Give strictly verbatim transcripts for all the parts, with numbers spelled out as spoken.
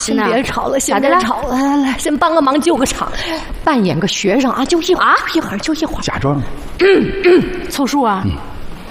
先别吵了，先别吵了，来来来，先帮个忙，救个场，扮演个学生啊，就一会儿，一会儿就一会儿， 假装， 嗯嗯，凑数啊。嗯、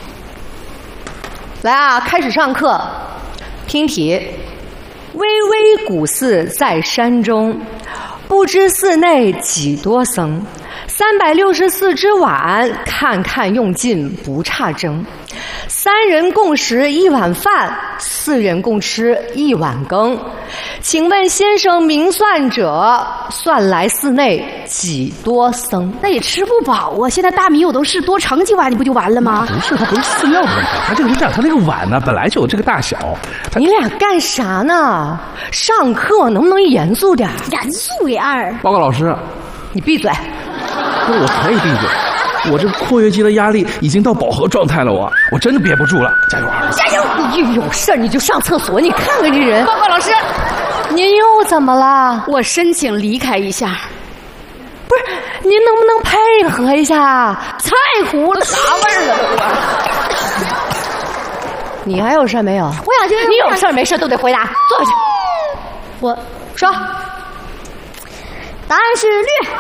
来啊，开始上课，听题：巍巍古寺在山中，不知寺内几多僧。三百六十四只碗，看看用尽不差蒸。三人共食一碗饭，四人共吃一碗羹。请问先生明算者，算来寺内几多僧？ 那也吃不饱啊！现在大米我都是多盛几碗，你不就完了吗？ 不是，它不是寺庙的问题，它这个是这样，它那个碗呢本来就有这个大小。 你俩干啥呢？上课能不能严肃点？ 严肃点儿！ 报告老师， 你闭嘴！ 我可以闭嘴。我这括约肌的压力已经到饱和状态了，我我真的憋不住了，加油啊！ 加油！你有事你就上厕所，你看看这人。 报告老师， 您又怎么了？ 我申请离开一下。 不是，您能不能配合一下？ 太糊了，啥味儿了都？你还有事没有？ 我想听。 你有事没事都得回答，坐下去。 我说， 答案是绿。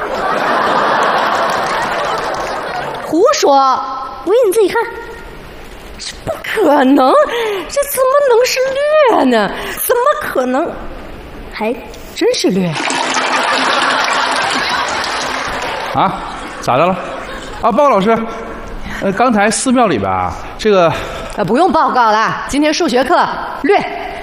胡说！ 我给你自己看。 这不可能，这怎么能是略呢？怎么可能？ 还真是略。 啊，咋的了？啊，报告老师，呃，刚才寺庙里边啊，这个呃不用报告了，今天数学课略。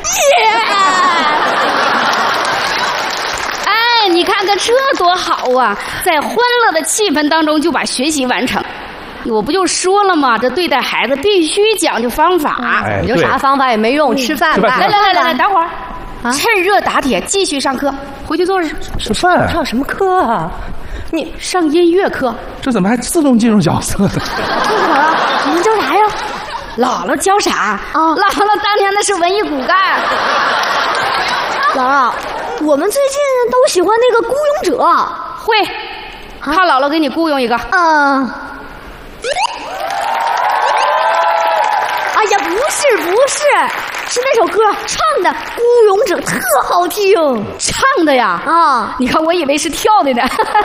哎，你看看这多好啊，在欢乐的气氛当中就把学习完成。我不就说了吗？这对待孩子必须讲究方法。 哎， 你就啥方法也没用，吃饭吧。 来来来来来，等会儿，啊、趁热打铁，继续上课。回去坐着。 吃饭？ 上什么课啊？ 你上音乐课。 这怎么还自动进入角色呢？ 这怎么了？你们教啥呀？姥姥教啥？啊，姥姥当年那是文艺骨干。 姥姥，我们最近都喜欢那个孤勇者。 会，怕姥姥给你雇佣一个。 嗯。呃哎呀，不是不是，是那首歌唱的《孤勇者》特好听， 唱的呀啊！ 你看，我以为是跳的呢。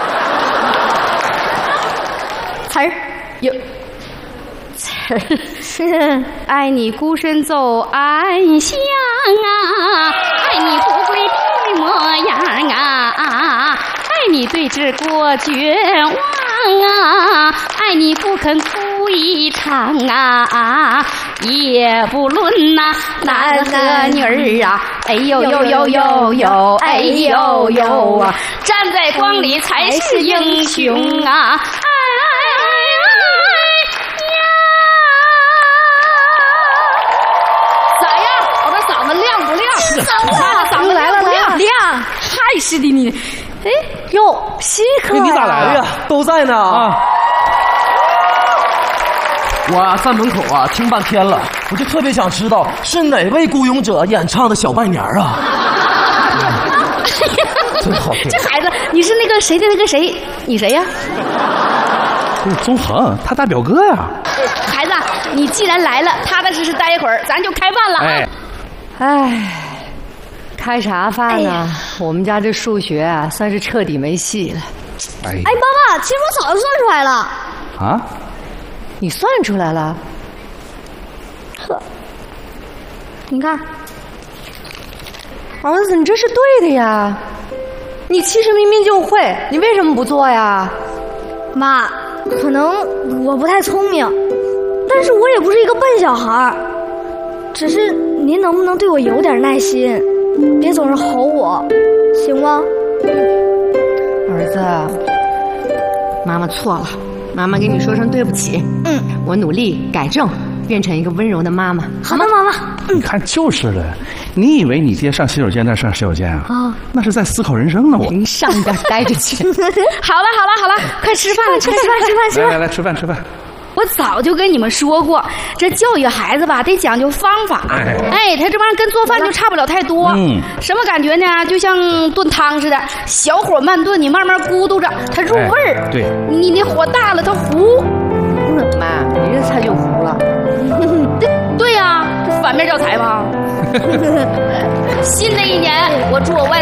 词儿有词儿是爱你孤身走暗巷啊，爱你不归的模样啊，爱你对峙过绝望啊，爱你不肯哭一场啊，也不论呐、啊、男和女儿啊，哎呦呦呦呦呦，哎呦呦啊，站在光里才是英雄啊！哎呀，咋样？我的嗓子亮不亮？ 嗓子嗓子来了来了亮，还是的你。 哎哟，稀客、啊！ 你咋来呀？都在呢啊！我在门口啊听半天了，我就特别想知道是哪位孤勇者演唱的小拜年啊！真好听。 这孩子，你是那个谁的那个谁？你谁呀？ 这是宗恒，他大表哥呀。 孩子，你既然来了，踏踏实实待一会儿，咱就开饭了。 哎， 哎。开啥饭呢、啊哎？我们家这数学啊，算是彻底没戏了。 哎，哎妈妈，其实我早就算出来了。 啊？ 你算出来了？ 呵，你看， 儿子，你这是对的呀。你其实明明就会，你为什么不做呀？ 妈，可能我不太聪明，但是我也不是一个笨小孩，只是您能不能对我有点耐心？别总是吼我，行吗？ 儿子，妈妈错了，妈妈跟你说声对不起。嗯，我努力改正，变成一个温柔的妈妈。 好的，妈妈。 你看就是的，你以为你爹上洗手间在上洗手间啊？啊，那是在思考人生呢。我您上一边待着去。 好了好了好了，快吃饭了， 吃饭吃饭吃饭吃饭。 来来来，吃饭吃饭。 我早就跟你们说过，这教育孩子吧，得讲究方法。哎，哎他这玩意儿跟做饭就差不了太多。嗯，什么感觉呢？就像炖汤似的，小火慢炖，你慢慢咕嘟着，它入味儿。 哎、对， 你你火大了，它糊。 妈，你这菜就糊了。 对对呀、啊，这反面教材嘛。 新的一年，我祝我外